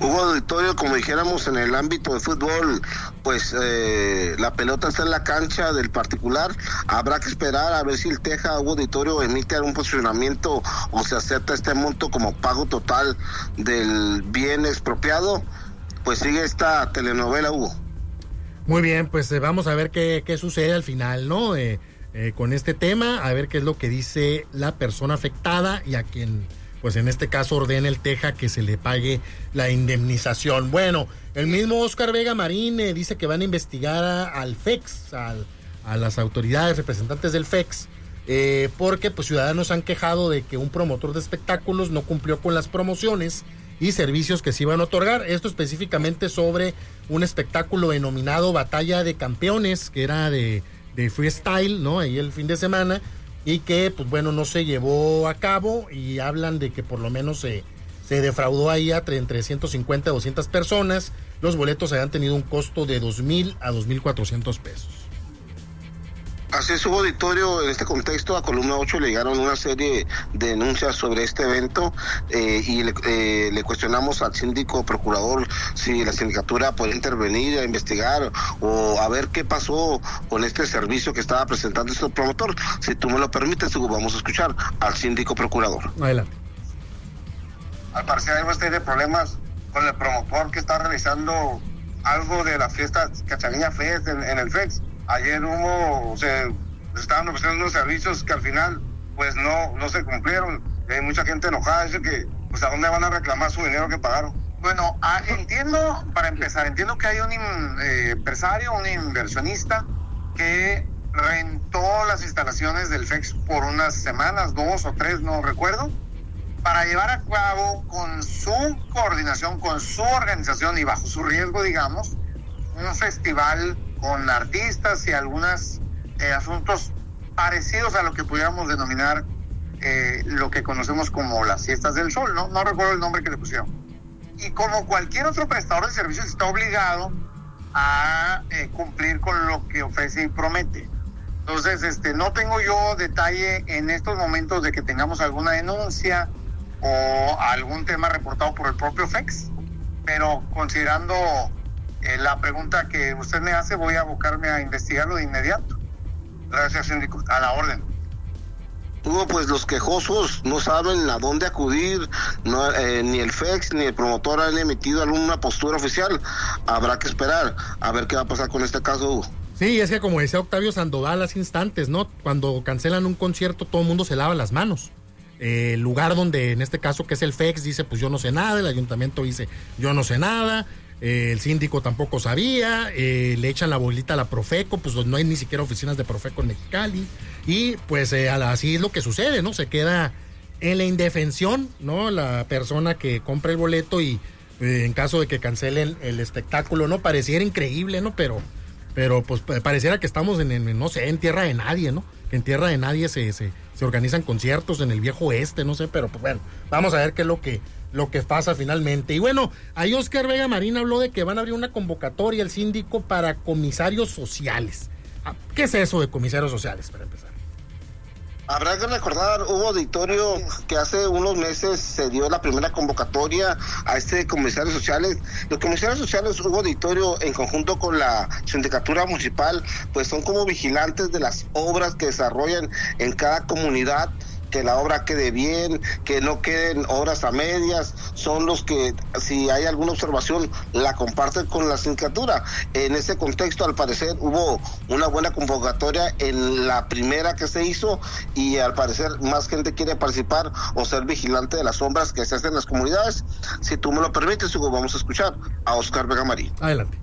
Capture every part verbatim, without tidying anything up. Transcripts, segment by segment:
Hugo Auditorio, como dijéramos en el ámbito de fútbol, pues eh, la pelota está en la cancha del particular. Habrá que esperar a ver si el Teja Hugo Auditorio emite algún posicionamiento o se acepta este monto como pago total del bien expropiado. Pues sigue esta telenovela, Hugo. Muy bien, pues eh, vamos a ver qué, qué sucede al final, ¿no? Eh, eh, con este tema, a ver qué es lo que dice la persona afectada y a quien, pues en este caso, ordena el Teja que se le pague la indemnización. Bueno, el mismo Oscar Vega Marín eh, dice que van a investigar a, al F E X, al, a las autoridades representantes del F E X, eh, porque pues ciudadanos han quejado de que un promotor de espectáculos no cumplió con las promociones y servicios que se iban a otorgar. Esto específicamente sobre un espectáculo denominado Batalla de Campeones, que era de, de freestyle, ¿no? Ahí el fin de semana, y que, pues bueno, no se llevó a cabo, y hablan de que por lo menos se, se defraudó ahí a entre ciento cincuenta y doscientas personas. Los boletos habían tenido un costo de dos mil a dos mil cuatrocientos pesos. Así es, Hugo Auditorio. En este contexto, a Columna ocho le llegaron una serie de denuncias sobre este evento eh, y le, eh, le cuestionamos al síndico procurador si la sindicatura puede intervenir a investigar o a ver qué pasó con este servicio que estaba presentando este promotor. Si tú me lo permites, Hugo, vamos a escuchar al síndico procurador. Adelante. Al parecer hay una serie de problemas con el promotor que está realizando algo de la fiesta Cachanilla Fest en, en el F E X. Ayer hubo, se estaban ofreciendo unos servicios que al final pues no, no se cumplieron. Hay mucha gente enojada, dice que pues a dónde van a reclamar su dinero que pagaron. Bueno, ah, entiendo, para empezar, entiendo que hay un eh, empresario, un inversionista que rentó las instalaciones del F E X por unas semanas, dos o tres, no recuerdo, para llevar a cabo con su coordinación, con su organización y bajo su riesgo, digamos, un festival con artistas y algunos eh, asuntos parecidos a lo que pudiéramos denominar eh, lo que conocemos como las fiestas del sol, ¿no? No recuerdo el nombre que le pusieron. Y como cualquier otro prestador de servicios está obligado a eh, cumplir con lo que ofrece y promete. Entonces, este, no tengo yo detalle en estos momentos de que tengamos alguna denuncia o algún tema reportado por el propio F E X, pero considerando Eh, la pregunta que usted me hace, voy a abocarme a investigarlo de inmediato. Gracias, síndico. A la orden. Hugo, pues los quejosos no saben a dónde acudir, no, eh, ni el F E X ni el promotor han emitido alguna postura oficial. Habrá que esperar a ver qué va a pasar con este caso, Hugo. Sí, es que como decía Octavio Sandoval hace instantes, ¿no? Cuando cancelan un concierto, todo el mundo se lava las manos. Eh, el lugar donde, en este caso, que es el F E X, dice, pues yo no sé nada, el ayuntamiento dice, yo no sé nada, eh, el síndico tampoco sabía, eh, le echan la bolita a la Profeco, pues no hay ni siquiera oficinas de Profeco en Mexicali, y pues eh, así es lo que sucede, ¿no? Se queda en la indefensión, ¿no? La persona que compra el boleto y eh, en caso de que cancelen el espectáculo, ¿no? Pareciera increíble, ¿no? Pero, pero pues pareciera que estamos en, en, no sé, en tierra de nadie, ¿no? Que en tierra de nadie se, se, se organizan conciertos en el viejo oeste, no sé, pero pues bueno, vamos a ver qué es lo que, lo que pasa finalmente. Y bueno, ahí Oscar Vega Marín habló de que van a abrir una convocatoria el síndico para comisarios sociales. ¿Qué es eso de comisarios sociales, para empezar? Habrá que recordar, Hugo Auditorio, que hace unos meses se dio la primera convocatoria a este comisarios sociales. Los comisarios sociales, Hugo Auditorio, en conjunto con la sindicatura municipal, pues son como vigilantes de las obras que desarrollan en cada comunidad, que la obra quede bien, que no queden obras a medias, son los que, si hay alguna observación, la comparten con la sindicatura. En ese contexto, al parecer, hubo una buena convocatoria en la primera que se hizo y al parecer más gente quiere participar o ser vigilante de las obras que se hacen en las comunidades. Si tú me lo permites, Hugo, vamos a escuchar a Oscar Vega Marín. Adelante.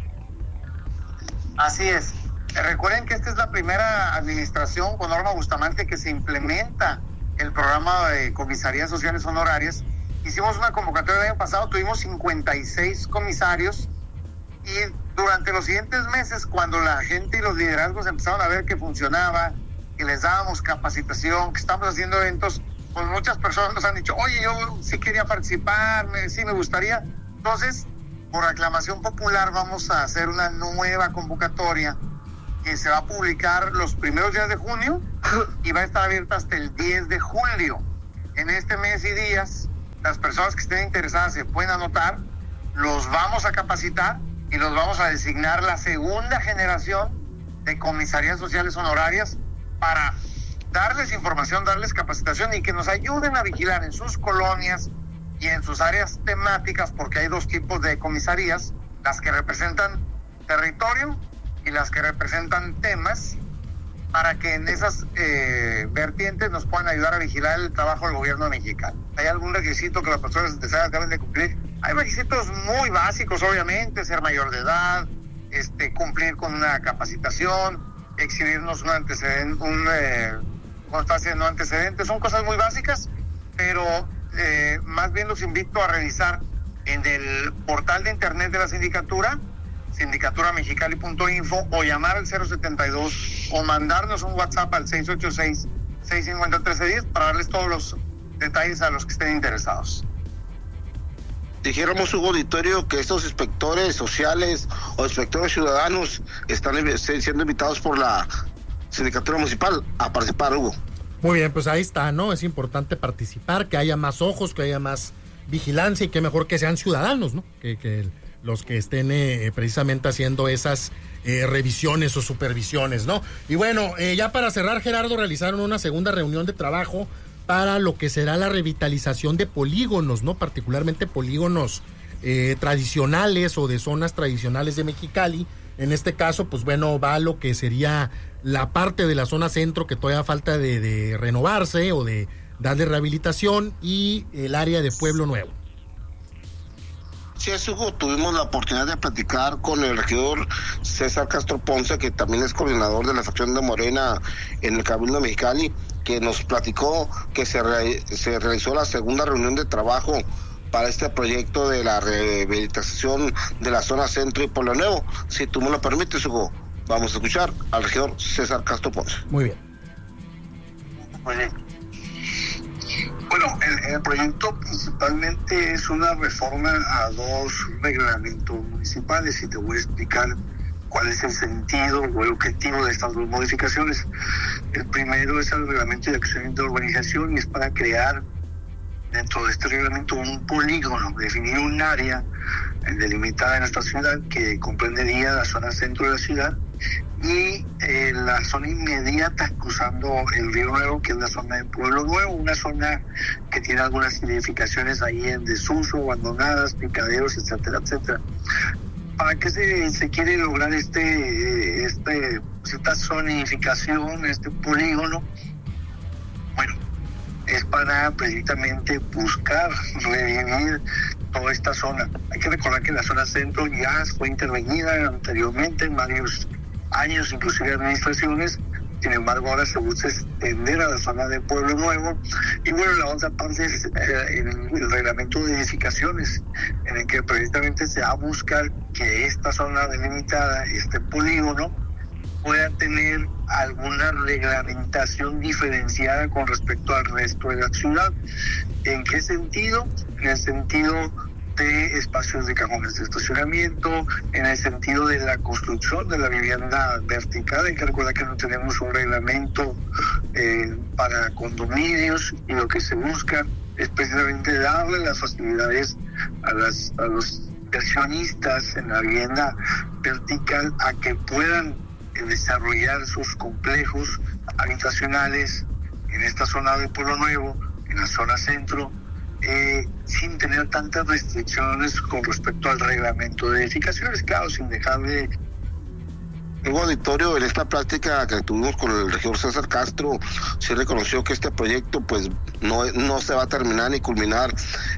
Así es. Recuerden que esta es la primera administración con Norma Bustamante que se implementa el programa de comisarías sociales honorarias. Hicimos una convocatoria el año pasado, tuvimos cincuenta y seis comisarios y durante los siguientes meses, cuando la gente y los liderazgos empezaron a ver que funcionaba, que les dábamos capacitación, que estamos haciendo eventos, pues muchas personas nos han dicho, oye, yo sí quería participar, me, sí me gustaría. Entonces, por aclamación popular, vamos a hacer una nueva convocatoria que se va a publicar los primeros días de junio y va a estar abierta hasta el diez de julio. En este mes y días, las personas que estén interesadas se pueden anotar los vamos a capacitar y los vamos a designar la segunda generación de comisarías sociales honorarias para darles información, darles capacitación y que nos ayuden a vigilar en sus colonias y en sus áreas temáticas, porque hay dos tipos de comisarías, las que representan territorio y las que representan temas, para que en esas eh, vertientes nos puedan ayudar a vigilar el trabajo del gobierno mexicano. ¿Hay algún requisito que las personas interesadas deben de cumplir? Hay requisitos muy básicos, obviamente, ser mayor de edad, este, cumplir con una capacitación, exhibirnos un antecedente, un eh, constancia de no antecedentes, son cosas muy básicas, pero eh, más bien los invito a revisar en el portal de internet de la sindicatura, sindicatura mexicali punto info, o llamar al cero setenta y dos o mandarnos un WhatsApp al seis ocho seis, seis cinco cero, uno tres uno cero para darles todos los detalles a los que estén interesados. Dijéramos, Hugo Auditorio, que estos inspectores sociales o inspectores ciudadanos están siendo invitados por la sindicatura municipal a participar, Hugo. Muy bien, pues ahí está, ¿no? Es importante participar, que haya más ojos, que haya más vigilancia y que mejor que sean ciudadanos, ¿no? Que, que los que estén eh, precisamente haciendo esas eh, revisiones o supervisiones, ¿no? Y bueno, eh, ya para cerrar, Gerardo, realizaron una segunda reunión de trabajo para lo que será la revitalización de polígonos, ¿no? Particularmente polígonos eh, tradicionales o de zonas tradicionales de Mexicali. En este caso, pues bueno, va lo que sería la parte de la zona centro que todavía falta de, de renovarse o de darle rehabilitación, y el área de Pueblo Nuevo. Sí, es, Hugo, tuvimos la oportunidad de platicar con el regidor César Castro Ponce, que también es coordinador de la fracción de Morena en el Cabildo de Mexicali, que nos platicó que se, re, se realizó la segunda reunión de trabajo para este proyecto de la rehabilitación de la zona centro y Pueblo Nuevo. Si tú me lo permites, Hugo, vamos a escuchar al regidor César Castro Ponce. Muy bien. Muy bien. Bueno, el, el proyecto principalmente es una reforma a dos reglamentos municipales, y te voy a explicar cuál es el sentido o el objetivo de estas dos modificaciones. El primero es el reglamento de acción de urbanización, y es para crear dentro de este reglamento un polígono, definir un área delimitada en nuestra ciudad que comprendería la zona centro de la ciudad y eh, la zona inmediata cruzando el Río Nuevo, que es la zona de Pueblo Nuevo, una zona que tiene algunas edificaciones ahí en desuso, abandonadas, picaderos, etcétera, etcétera. ¿Para qué se, se quiere lograr este, este, esta zonificación, este polígono? Bueno, es para precisamente buscar revivir toda esta zona. Hay que recordar que la zona centro ya fue intervenida anteriormente en varios años, inclusive administraciones. Sin embargo, ahora se busca extender a la zona de Pueblo Nuevo. Y bueno, la otra parte es eh, el, el reglamento de edificaciones, en el que precisamente se va a buscar que esta zona delimitada, este polígono, pueda tener alguna reglamentación diferenciada con respecto al resto de la ciudad. ¿En qué sentido? En el sentido de espacios de cajones de estacionamiento, en el sentido de la construcción de la vivienda vertical. Hay que recordar que no tenemos un reglamento eh, para condominios, y lo que se busca es precisamente darle las facilidades a, las, a los inversionistas en la vivienda vertical a que puedan desarrollar sus complejos habitacionales en esta zona de Pueblo Nuevo, en la zona centro, eh, sin tener tantas restricciones con respecto al reglamento de edificaciones, claro, sin dejarle. Hugo Auditorio, en esta práctica que tuvimos con el regidor César Castro, sí reconoció que este proyecto pues no, no se va a terminar ni culminar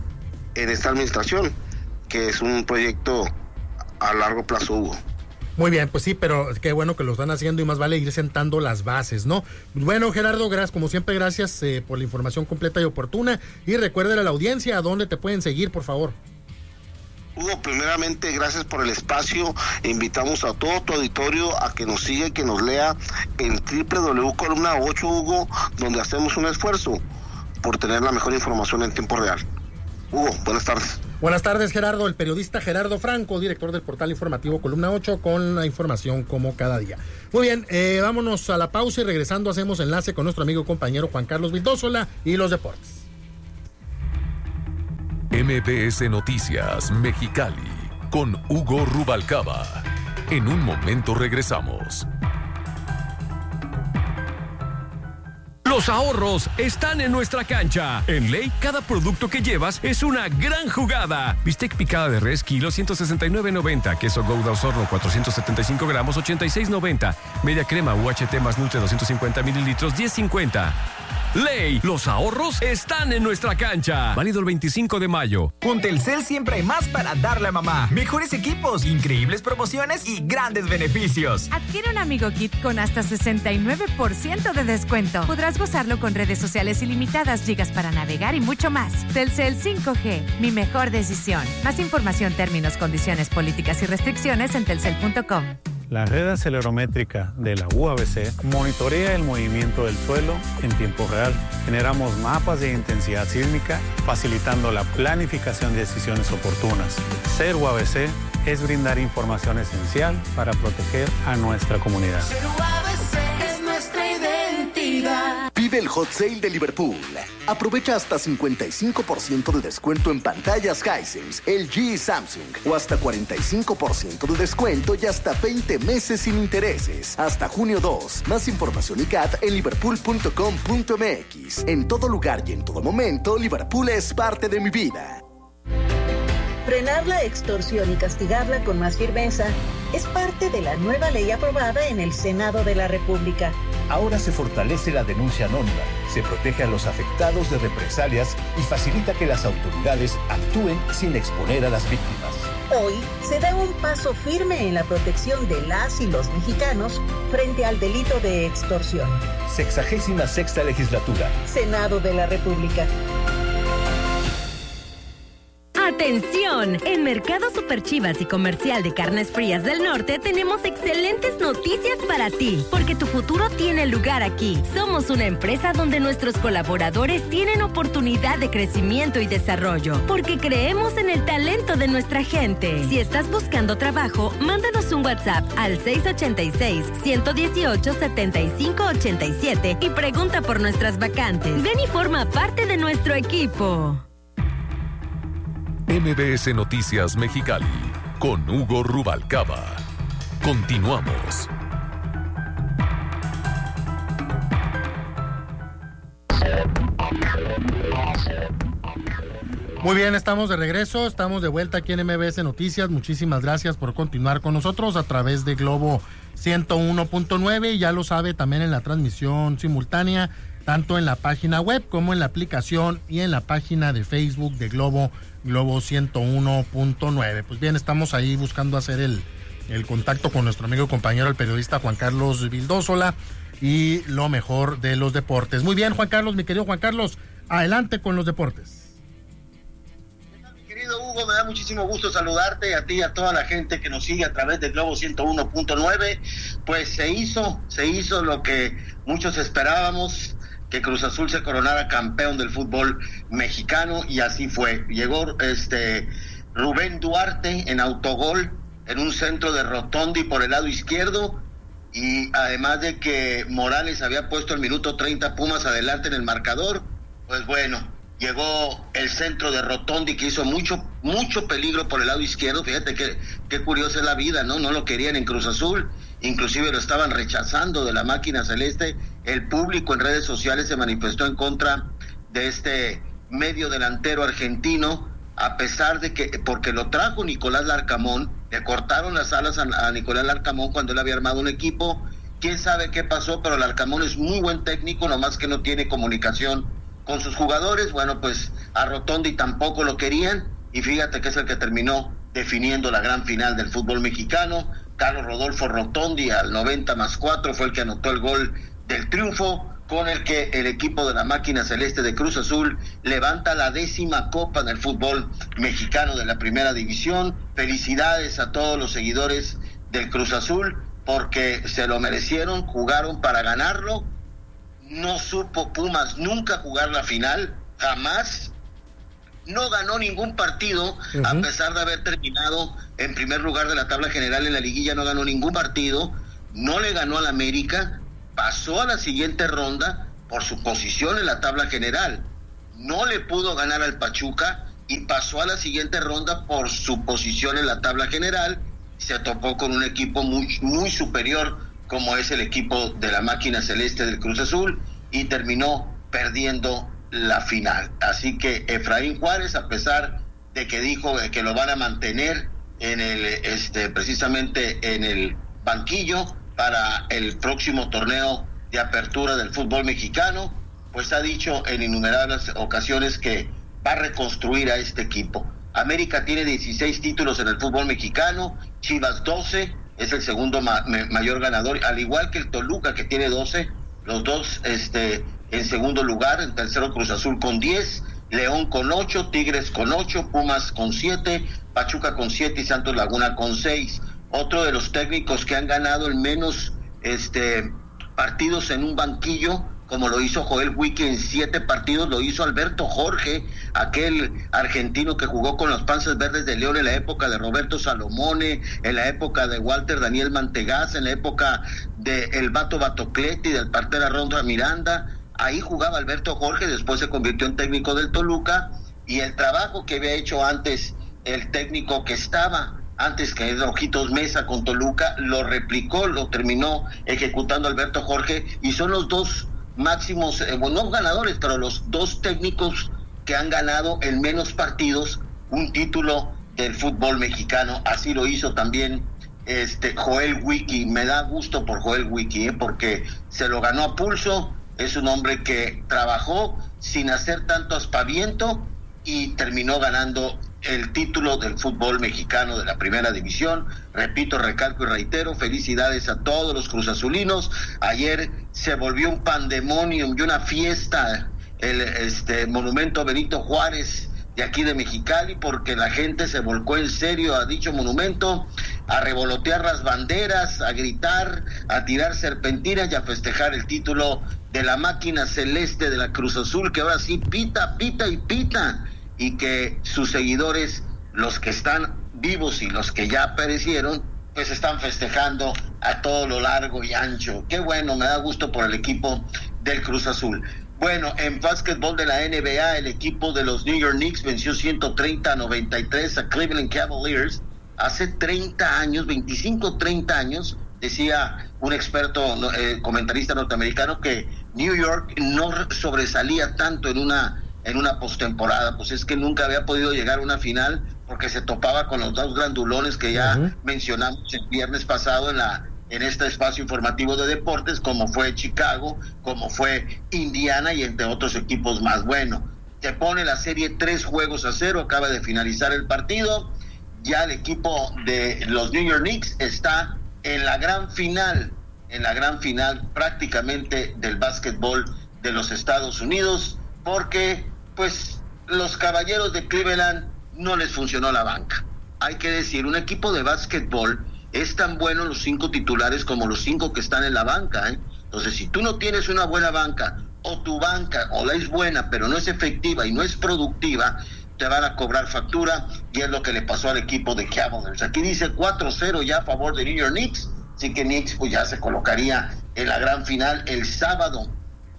en esta administración, que es un proyecto a largo plazo, Hugo. Muy bien, pues sí, pero qué bueno que lo están haciendo, y más vale ir sentando las bases, ¿no? Bueno, Gerardo, gracias, como siempre, gracias eh, por la información completa y oportuna. Y recuérdale a la audiencia a dónde te pueden seguir, por favor. Hugo, primeramente, gracias por el espacio. Invitamos a todo tu auditorio a que nos siga y que nos lea en doble u doble u doble u punto columna ocho, Hugo, donde hacemos un esfuerzo por tener la mejor información en tiempo real. Hugo, buenas tardes. Buenas tardes, Gerardo. El periodista Gerardo Franco, director del portal informativo Columna ocho, con la información como cada día. Muy bien, eh, vámonos a la pausa, y regresando hacemos enlace con nuestro amigo y compañero Juan Carlos Vildósola y los deportes. M B S Noticias Mexicali. con Hugo Rubalcaba. En un momento regresamos. Los ahorros están en nuestra cancha. En Ley, cada producto que llevas es una gran jugada. Bistec picada de res, kilo ciento sesenta y nueve noventa. Queso Gouda Osorno, cuatrocientos setenta y cinco gramos, ochenta y seis noventa. Media crema U H T más Nutre, doscientos cincuenta mililitros, diez cincuenta. Ley, los ahorros están en nuestra cancha. Válido el veinticinco de mayo. Con Telcel siempre hay más para darle a mamá. Mejores equipos, increíbles promociones y grandes beneficios. Adquiere un Amigo Kit con hasta sesenta y nueve por ciento de descuento. Podrás gozarlo con redes sociales ilimitadas, gigas para navegar y mucho más. Telcel cinco G, mi mejor decisión. Más información, términos, condiciones, políticas y restricciones en telcel punto com. La red acelerométrica de la U A B C monitorea el movimiento del suelo en tiempo real. Generamos mapas de intensidad sísmica, facilitando la planificación de decisiones oportunas. Ser U A B C es brindar información esencial para proteger a nuestra comunidad. Ser U A B C es nuestra identidad. Vive el Hot Sale de Liverpool. Aprovecha hasta cincuenta y cinco por ciento de descuento en pantallas Hisense, L G y Samsung. O hasta cuarenta y cinco por ciento de descuento y hasta veinte meses sin intereses. Hasta junio dos. Más información y C A T en liverpool punto com punto m x. En todo lugar y en todo momento, Liverpool es parte de mi vida. Frenar la extorsión y castigarla con más firmeza es parte de la nueva ley aprobada en el Senado de la República. Ahora se fortalece la denuncia anónima, se protege a los afectados de represalias y facilita que las autoridades actúen sin exponer a las víctimas. Hoy se da un paso firme en la protección de las y los mexicanos frente al delito de extorsión. Sexagésima sexta legislatura. Senado de la República. ¡Atención! En Mercado Super Chivas y Comercial de Carnes Frías del Norte tenemos excelentes noticias para ti, porque tu futuro tiene lugar aquí. Somos una empresa donde nuestros colaboradores tienen oportunidad de crecimiento y desarrollo, porque creemos en el talento de nuestra gente. Si estás buscando trabajo, mándanos un WhatsApp al seis ocho seis, uno uno ocho, siete cinco ocho siete y pregunta por nuestras vacantes. Ven y forma parte de nuestro equipo. M B S Noticias Mexicali, con Hugo Rubalcaba. Continuamos. Muy bien, estamos de regreso, estamos de vuelta aquí en M B S Noticias. Muchísimas gracias por continuar con nosotros a través de Globo ciento uno punto nueve y ya lo sabe también en la transmisión simultánea, tanto en la página web como en la aplicación y en la página de Facebook de Globo, Globo ciento uno punto nueve. Pues bien, estamos ahí buscando hacer el, el contacto con nuestro amigo y compañero, el periodista Juan Carlos Vildósola, y lo mejor de los deportes. Muy bien, Juan Carlos, mi querido Juan Carlos, adelante con los deportes. Querido Hugo, me da muchísimo gusto saludarte, a ti y a toda la gente que nos sigue a través de Globo ciento uno punto nueve. Pues se hizo, se hizo lo que muchos esperábamos, que Cruz Azul se coronara campeón del fútbol mexicano, y así fue. Llegó este Rubén Duarte en autogol en un centro de Rotondi por el lado izquierdo, y además de que Morales había puesto el minuto treinta Pumas adelante en el marcador, pues bueno, llegó el centro de Rotondi que hizo mucho mucho peligro por el lado izquierdo. Fíjate que qué curiosa es la vida, ¿no? No lo querían en Cruz Azul, inclusive lo estaban rechazando de la máquina celeste. El público en redes sociales se manifestó en contra de este medio delantero argentino, a pesar de que, porque lo trajo Nicolás Larcamón, le cortaron las alas a, a Nicolás Larcamón cuando él había armado un equipo. Quién sabe qué pasó, pero Larcamón es muy buen técnico, nomás que no tiene comunicación con sus jugadores. Bueno, pues a Rotondi tampoco lo querían, y fíjate que es el que terminó definiendo la gran final del fútbol mexicano. Carlos Rodolfo Rotondi al noventa más cuatro fue el que anotó el gol del triunfo, con el que el equipo de la máquina celeste de Cruz Azul levanta la décima copa en el fútbol mexicano de la primera división. Felicidades a todos los seguidores del Cruz Azul, porque se lo merecieron, jugaron para ganarlo. No supo Pumas nunca jugar la final, jamás. No ganó ningún partido, uh-huh. a pesar de haber terminado en primer lugar de la tabla general en la liguilla, no ganó ningún partido, no le ganó al América, pasó a la siguiente ronda por su posición en la tabla general, no le pudo ganar al Pachuca, y pasó a la siguiente ronda por su posición en la tabla general. Se topó con un equipo muy, muy superior como es el equipo de la máquina celeste del Cruz Azul y terminó perdiendo la final. Así que Efraín Juárez, a pesar de que dijo que lo van a mantener en el este precisamente en el banquillo para el próximo torneo de apertura del fútbol mexicano, pues ha dicho en innumerables ocasiones que va a reconstruir a este equipo. América tiene dieciséis títulos en el fútbol mexicano, Chivas doce, es el segundo ma- mayor ganador, al igual que el Toluca, que tiene doce, los dos este en segundo lugar, en tercero Cruz Azul con diez, León con ocho, Tigres con ocho, Pumas con siete, Pachuca con siete y Santos Laguna con seis. Otro de los técnicos que han ganado el menos este partidos en un banquillo, como lo hizo Joel Wiki en siete partidos, lo hizo Alberto Jorge, aquel argentino que jugó con los Panzas Verdes de León en la época de Roberto Salomone, en la época de Walter Daniel Mantegaz, en la época de el Bato Batocletti, del Partera Ronda Miranda. Ahí jugaba Alberto Jorge, después se convirtió en técnico del Toluca, y el trabajo que había hecho antes el técnico que estaba antes, que es Ojitos Mesa con Toluca, lo replicó, lo terminó ejecutando Alberto Jorge, y son los dos máximos, eh, bueno, no ganadores, pero los dos técnicos que han ganado en menos partidos un título del fútbol mexicano. Así lo hizo también este Joel Wiki. Me da gusto por Joel Wiki, ¿eh? Porque se lo ganó a pulso. Es un hombre que trabajó sin hacer tanto aspaviento y terminó ganando el título del fútbol mexicano de la primera división. Repito, recalco y reitero, felicidades a todos los cruzazulinos. Ayer se volvió un pandemonium y una fiesta el este monumento Benito Juárez de aquí de Mexicali, porque la gente se volcó en serio a dicho monumento, a revolotear las banderas, a gritar, a tirar serpentinas y a festejar el título de la máquina celeste de la Cruz Azul, que ahora sí pita, pita y pita, y que sus seguidores, los que están vivos y los que ya perecieron, pues están festejando a todo lo largo y ancho. Qué bueno, me da gusto por el equipo del Cruz Azul. Bueno, en básquetbol de la N B A, el equipo de los New York Knicks venció ciento treinta a noventa y tres a Cleveland Cavaliers. Hace treinta años, veinticinco, treinta años, decía un experto eh, comentarista norteamericano que New York no sobresalía tanto en una en una postemporada, pues es que nunca había podido llegar a una final porque se topaba con los dos grandulones que ya uh-huh. mencionamos el viernes pasado en la en este espacio informativo de deportes, como fue Chicago, como fue Indiana y entre otros equipos más. Bueno, se pone la serie tres juegos a cero, acaba de finalizar el partido, ya el equipo de los New York Knicks está en la gran final, en la gran final prácticamente del básquetbol de los Estados Unidos, porque pues los Caballeros de Cleveland no les funcionó la banca. Hay que decir, un equipo de básquetbol es tan bueno los cinco titulares como los cinco que están en la banca, ¿eh? Entonces, si tú no tienes una buena banca, o tu banca o la es buena, pero no es efectiva y no es productiva, te van a cobrar factura, y es lo que le pasó al equipo de Cavaliers. Aquí dice cuatro cero ya a favor de New York Knicks, así que Knicks pues ya se colocaría en la gran final el sábado.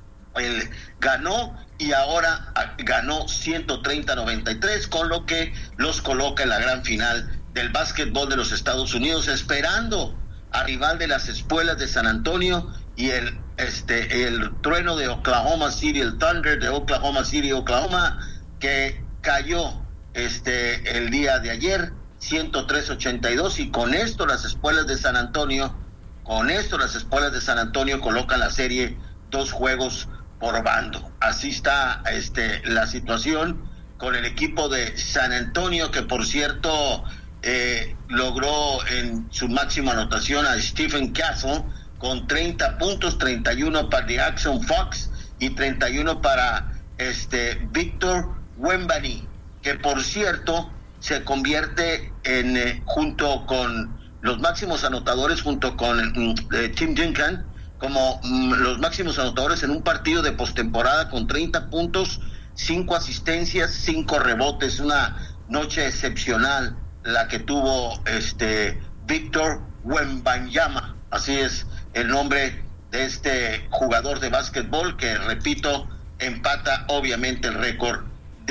Él ganó y ahora ganó ciento treinta a noventa y tres, con lo que los coloca en la gran final del básquetbol de los Estados Unidos, esperando al rival de las Espuelas de San Antonio y el este el trueno de Oklahoma City, el Thunder de Oklahoma City, Oklahoma, que cayó este el día de ayer ciento tres a ochenta y dos, y con esto las Espuelas de San Antonio, con esto las Espuelas de San Antonio colocan la serie dos juegos por bando. Así está este la situación con el equipo de San Antonio, que por cierto Eh, logró en su máxima anotación a Stephen Castle con treinta puntos, treinta y uno para Jackson Fox y treinta y uno para este Victor Wembanyama, que por cierto se convierte en eh, junto con los máximos anotadores, junto con eh, Tim Duncan, como mm, los máximos anotadores en un partido de postemporada, con treinta puntos, cinco asistencias, cinco rebotes. Una noche excepcional la que tuvo este Victor Wembanyama, así es el nombre de este jugador de básquetbol, que repito, empata obviamente el récord de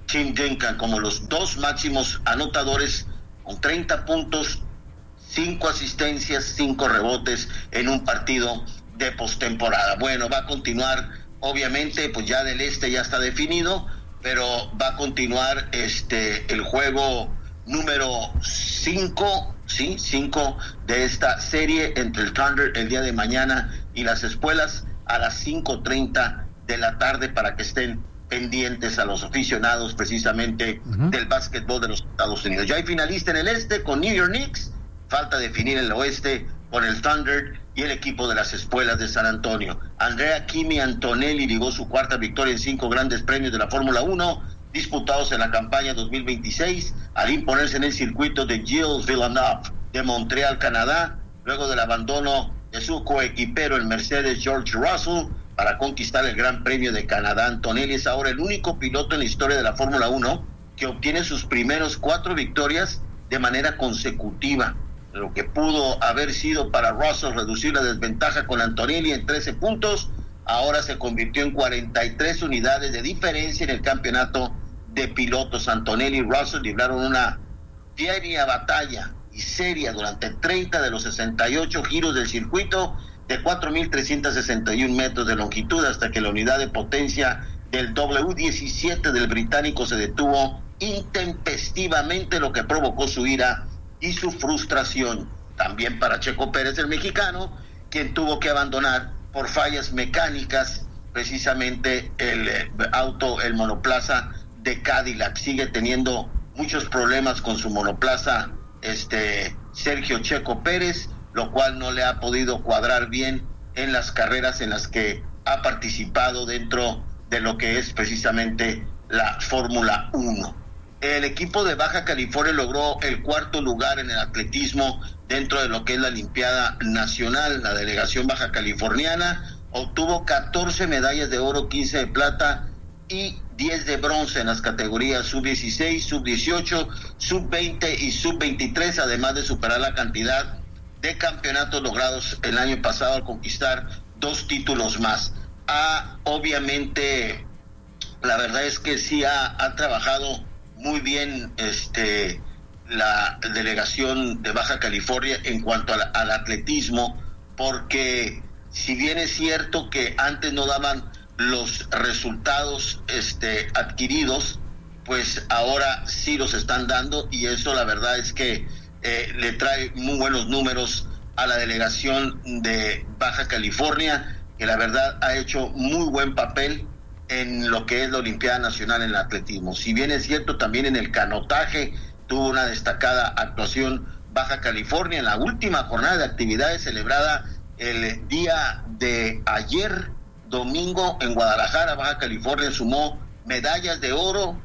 Tim Duncan como los dos máximos anotadores con treinta puntos, cinco asistencias, cinco rebotes en un partido de postemporada. Bueno, va a continuar, obviamente, pues ya del este ya está definido, pero va a continuar este el juego número cinco, sí, cinco de esta serie entre el Thunder el día de mañana y las Espuelas a las cinco treinta de la tarde, para que estén pendientes a los aficionados precisamente uh-huh. del básquetbol de los Estados Unidos. Ya hay finalista en el este con New York Knicks, falta definir el oeste con el Thunder y el equipo de las Espuelas de San Antonio. Andrea Kimi Antonelli ligó su cuarta victoria en cinco grandes premios de la Fórmula uno disputados en la campaña dos mil veintiséis al imponerse en el circuito de Gilles Villeneuve de Montreal, Canadá, luego del abandono de su coequipero el Mercedes George Russell para conquistar el Gran Premio de Canadá. Antonelli es ahora el único piloto en la historia de la Fórmula uno que obtiene sus primeros cuatro victorias de manera consecutiva. Lo que pudo haber sido para Russell reducir la desventaja con Antonelli en trece puntos, ahora se convirtió en cuarenta y tres unidades de diferencia en el campeonato de pilotos. Antonelli y Russell libraron una diaria batalla y seria durante treinta de los sesenta y ocho giros del circuito de cuatro mil trescientos sesenta y uno metros de longitud, hasta que la unidad de potencia del doble u diecisiete del británico se detuvo intempestivamente, lo que provocó su ira y su frustración. También para Checo Pérez, el mexicano, quien tuvo que abandonar por fallas mecánicas precisamente el eh, auto, el monoplaza de Cadillac. Sigue teniendo muchos problemas con su monoplaza este Sergio Checo Pérez, lo cual no le ha podido cuadrar bien en las carreras en las que ha participado dentro de lo que es precisamente la Fórmula uno. El equipo de Baja California logró el cuarto lugar en el atletismo dentro de lo que es la Olimpiada Nacional. La delegación baja californiana obtuvo catorce medallas de oro, quince de plata y diez de bronce en las categorías sub dieciséis, sub dieciocho, sub veinte y sub veintitrés, además de superar la cantidad de campeonatos logrados el año pasado al conquistar dos títulos más. Ha, obviamente, la verdad es que sí ha, ha trabajado muy bien este la delegación de Baja California en cuanto al, al atletismo, porque si bien es cierto que antes no daban los resultados este adquiridos, pues ahora sí los están dando, y eso la verdad es que eh, le trae muy buenos números a la delegación de Baja California, que la verdad ha hecho muy buen papel en lo que es la Olimpiada Nacional en el atletismo. Si bien es cierto, también en el canotaje tuvo una destacada actuación Baja California en la última jornada de actividades celebrada el día de ayer, domingo, en Guadalajara. Baja California sumó medallas de oro,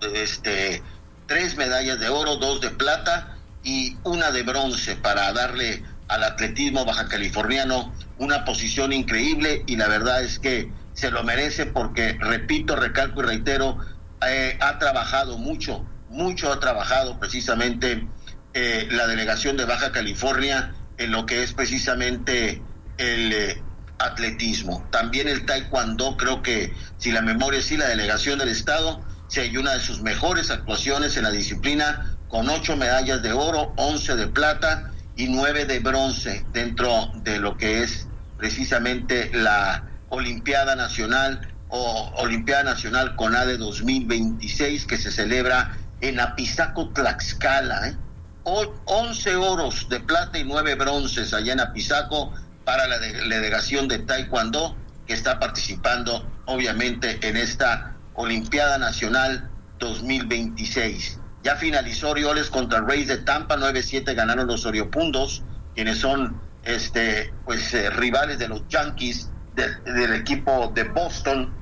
este, tres medallas de oro, dos de plata y una de bronce, para darle al atletismo baja californiano una posición increíble, y la verdad es que se lo merece porque, repito, recalco y reitero, eh, ha trabajado mucho, mucho ha trabajado precisamente eh, la delegación de Baja California en lo que es precisamente el eh, atletismo. También el taekwondo, creo que, si la memoria sí, la delegación del estado se hay una de sus mejores actuaciones en la disciplina, con ocho medallas de oro, once de plata y nueve de bronce dentro de lo que es precisamente la Olimpiada Nacional o Olimpiada Nacional CONADE dos mil veintiséis, que se celebra en Apizaco, Tlaxcala. ¿eh? O, once oros de plata y nueve bronces allá en Apizaco para la, de, la delegación de Taekwondo, que está participando obviamente en esta Olimpiada Nacional dos mil veintiséis. Ya finalizó Orioles contra Rays de Tampa, nueve siete ganaron los Oriopundos, quienes son este pues eh, rivales de los Yankees de, del equipo de Boston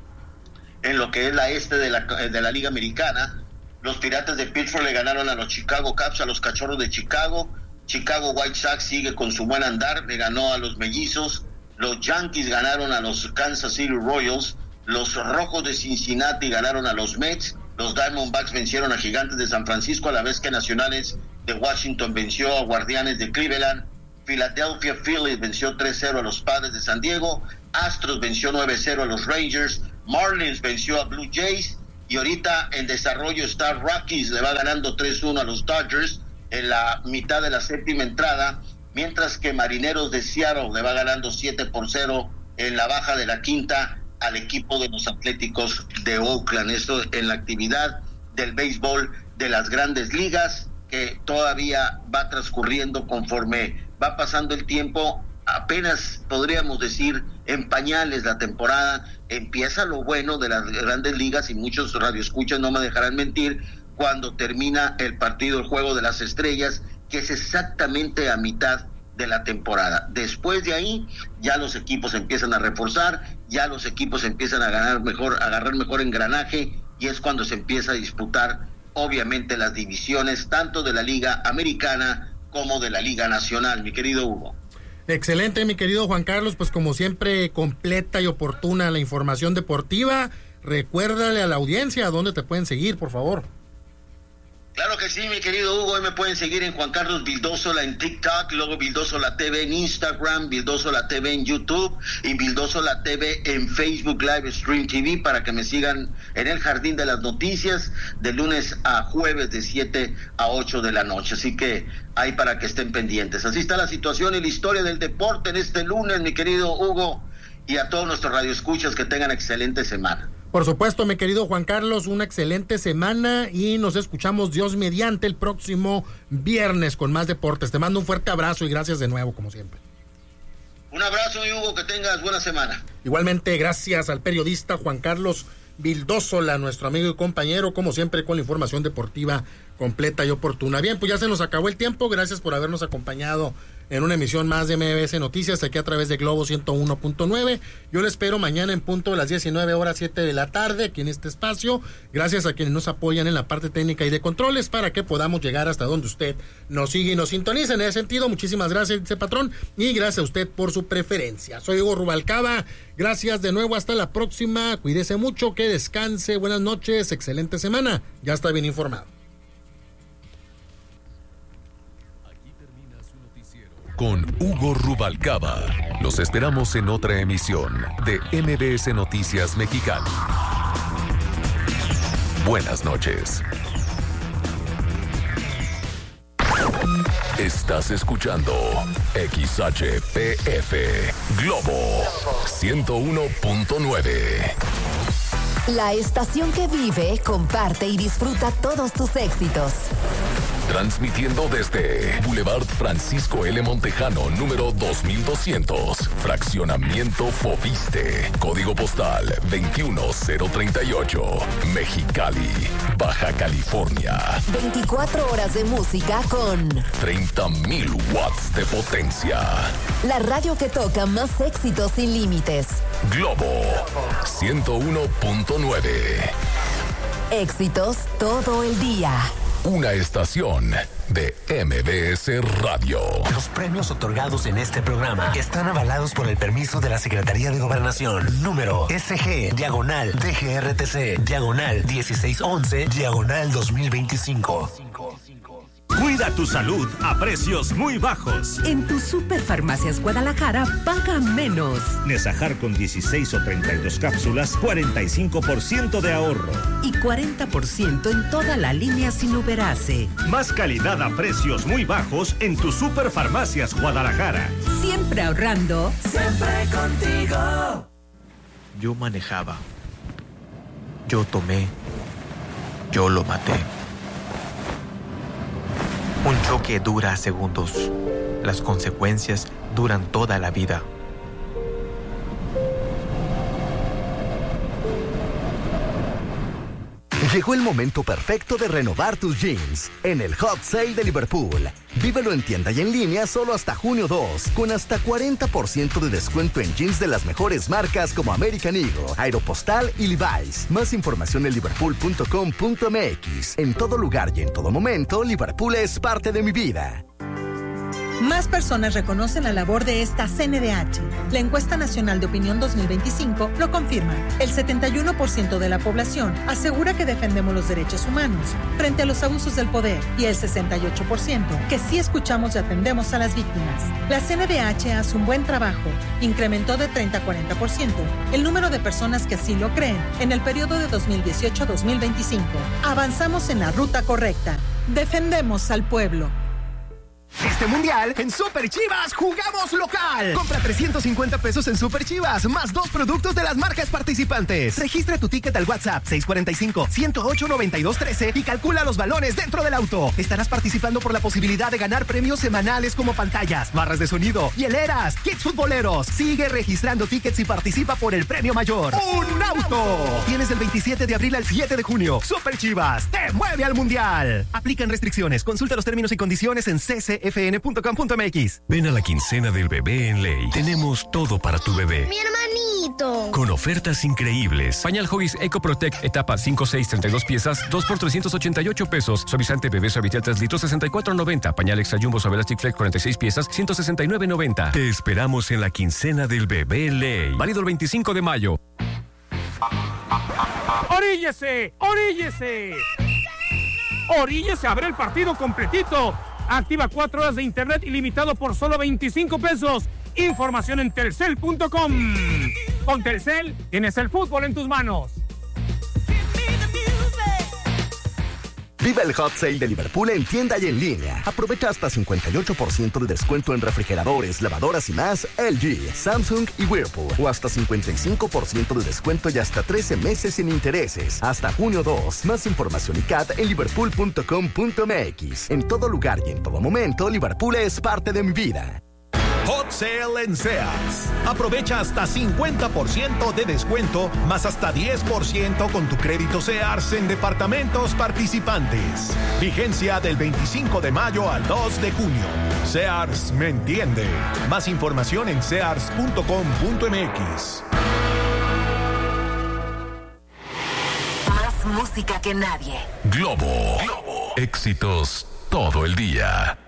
en lo que es la este de la, de la Liga Americana. Los Piratas de Pittsburgh le ganaron a los Chicago Cubs, a los Cachorros de Chicago. Chicago White Sox sigue con su buen andar, le ganó a los Mellizos. Los Yankees ganaron a los Kansas City Royals. Los Rojos de Cincinnati ganaron a los Mets. Los Diamondbacks vencieron a Gigantes de San Francisco, a la vez que Nacionales de Washington venció a Guardianes de Cleveland. Philadelphia Phillies venció tres cero a los Padres de San Diego. Astros venció nueve cero a los Rangers. Marlins venció a Blue Jays. y ahorita en desarrollo está Rockies, le va ganando tres uno a los Dodgers en la mitad de la séptima entrada, mientras que Marineros de Seattle le va ganando siete por cero en la baja de la quinta al equipo de los Atléticos de Oakland. Esto en la actividad del béisbol de las Grandes Ligas, que todavía va transcurriendo conforme va pasando el tiempo. Apenas podríamos decir en pañales la temporada. Empieza lo bueno de las Grandes Ligas, y muchos radioescuchas no me dejarán mentir, cuando termina el partido, el Juego de las Estrellas, que es exactamente a mitad de la temporada. Después de ahí ya los equipos empiezan a reforzar, ya los equipos empiezan a ganar mejor, a agarrar mejor engranaje, y es cuando se empieza a disputar obviamente las divisiones tanto de la Liga Americana como de la Liga Nacional, mi querido Hugo. Excelente, mi querido Juan Carlos, pues como siempre, completa y oportuna la información deportiva. Recuérdale a la audiencia a dónde te pueden seguir, por favor. Claro que sí, mi querido Hugo, hoy me pueden seguir en Juan Carlos Vildósola en TikTok, luego Vildósola T V en Instagram, Vildósola T V en YouTube y Vildósola T V en Facebook Live Stream T V, para que me sigan en el Jardín de las Noticias de lunes a jueves de siete a ocho de la noche. Así que ahí para que estén pendientes. Así está la situación y la historia del deporte en este lunes, mi querido Hugo, y a todos nuestros radioescuchas que tengan excelente semana. Por supuesto, mi querido Juan Carlos, una excelente semana y nos escuchamos Dios mediante el próximo viernes con más deportes. Te mando un fuerte abrazo y gracias de nuevo, como siempre. Un abrazo, mi Hugo, que tengas buena semana. Igualmente, gracias al periodista Juan Carlos Vildósola, nuestro amigo y compañero, como siempre, con la información deportiva completa y oportuna. Bien, pues ya se nos acabó el tiempo. Gracias por habernos acompañado en una emisión más de M B S Noticias, aquí a través de Globo ciento uno punto nueve. Yo le espero mañana en punto de las diecinueve horas, siete de la tarde, aquí en este espacio. Gracias a quienes nos apoyan en la parte técnica y de controles para que podamos llegar hasta donde usted nos sigue y nos sintoniza. En ese sentido, muchísimas gracias, dice patrón, y gracias a usted por su preferencia. Soy Hugo Rubalcaba. Gracias de nuevo, hasta la próxima. Cuídese mucho, que descanse. Buenas noches, excelente semana. Ya está bien informado. Con Hugo Rubalcaba. Los esperamos en otra emisión de M B S Noticias Mexicali. Buenas noches. Estás escuchando X H P F Globo ciento uno punto nueve. La estación que vive, comparte y disfruta todos tus éxitos. Transmitiendo desde Boulevard Francisco L. Montejano, número dos mil doscientos, Fraccionamiento Foviste, Código Postal veintiuno cero treinta y ocho, Mexicali, Baja California. veinticuatro horas de música con treinta mil watts de potencia. La radio que toca más éxitos sin límites. Globo ciento uno punto nueve. Éxitos todo el día. Una estación de M B S Radio. Los premios otorgados en este programa están avalados por el permiso de la Secretaría de Gobernación. Número S G, diagonal D G R T C, diagonal dieciséis once, diagonal dos mil veinticinco. Cuida tu salud a precios muy bajos. En tu Superfarmacias Guadalajara, paga menos. Nesajar con dieciséis o treinta y dos cápsulas, cuarenta y cinco por ciento de ahorro. Y cuarenta por ciento en toda la línea sin Uberase. Más calidad a precios muy bajos en tu Superfarmacias Guadalajara. Siempre ahorrando. Siempre contigo. Yo manejaba. Yo tomé. Yo lo maté. Un choque dura segundos. Las consecuencias duran toda la vida. Llegó el momento perfecto de renovar tus jeans en el Hot Sale de Liverpool. Vívelo en tienda y en línea solo hasta junio dos, con hasta cuarenta por ciento de descuento en jeans de las mejores marcas como American Eagle, Aeropostal y Levi's. Más información en liverpool punto com punto m x. En todo lugar y en todo momento, Liverpool es parte de mi vida. Más personas reconocen la labor de esta C N D H. La encuesta nacional de opinión dos mil veinticinco lo confirma. El setenta y uno por ciento de la población asegura que defendemos los derechos humanos frente a los abusos del poder y el sesenta y ocho por ciento que sí escuchamos y atendemos a las víctimas. La C N D H hace un buen trabajo. Incrementó de treinta a cuarenta por ciento el número de personas que así lo creen en el periodo de dos mil dieciocho a dos mil veinticinco. Avanzamos en la ruta correcta. Defendemos al pueblo. Este mundial, en Super Chivas, jugamos local. Compra trescientos cincuenta pesos en Super Chivas, más dos productos de las marcas participantes. Registra tu ticket al WhatsApp seis cuatro cinco, uno cero ocho, nueve dos uno tres y calcula los balones dentro del auto. Estarás participando por la posibilidad de ganar premios semanales como pantallas, barras de sonido, hieleras, kits futboleros. Sigue registrando tickets y participa por el premio mayor. ¡Un auto! Tienes el veintisiete de abril al siete de junio. Super Chivas, te mueve al mundial. Aplican restricciones. Consulta los términos y condiciones en c c f n punto com punto m x. Ven a la quincena del bebé en Ley. Tenemos todo para tu bebé. ¡Mi hermanito! Con ofertas increíbles. Pañal Huggies Eco Protect, etapa cinco, seis, treinta y dos piezas, dos por trescientos ochenta y ocho pesos. Suavizante bebé Suavitel tres litros, sesenta y cuatro noventa. Pañal Extra Jumbo Suave Elastic Flex, cuarenta y seis piezas, ciento sesenta y nueve noventa. Te esperamos en la quincena del bebé en Ley. Válido el veinticinco de mayo. ¡Oríllese! ¡Oríllese! ¡Oríllese a ver el partido completito! Activa cuatro horas de internet ilimitado por solo veinticinco pesos. Información en telcel punto com. Con Telcel tienes el fútbol en tus manos. Viva el Hot Sale de Liverpool en tienda y en línea. Aprovecha hasta cincuenta y ocho por ciento de descuento en refrigeradores, lavadoras y más L G, Samsung y Whirlpool. O hasta cincuenta y cinco por ciento de descuento y hasta trece meses sin intereses. Hasta junio dos. Más información y C A T en liverpool punto com punto m x. En todo lugar y en todo momento, Liverpool es parte de mi vida. Hot Sale en Sears. Aprovecha hasta cincuenta por ciento de descuento, más hasta diez por ciento con tu crédito Sears en departamentos participantes. Vigencia del veinticinco de mayo al dos de junio. Sears me entiende. Más información en sears punto com punto m x. Más música que nadie. Globo. Globo. Éxitos todo el día.